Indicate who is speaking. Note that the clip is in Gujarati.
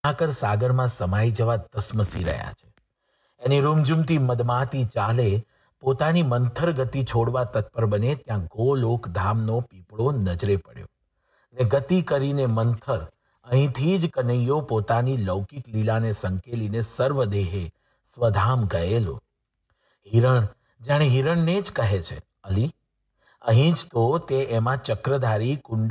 Speaker 1: આકર સાગરમાં સમાઈ જવા ધસમસી રહ્યા છે. એની રૂમઝૂમતી મદમાતી ચાલે પોતાની મંથર ગતિ છોડવા તત્પર બને ત્યાં ગોલોક ધામનો પીપળો નજરે પડ્યો ને ગતિ કરીને મંથર અહીંથી જ કનૈયો પોતાની લૌકિક લીલાને સંકેલીને સર્વદેહે સ્વધામ ગયેલો. હિરણ જાણે હિરણને જ કહે છે, અલી અહીં જ તો તે એમાં ચક્રધારી કુંડ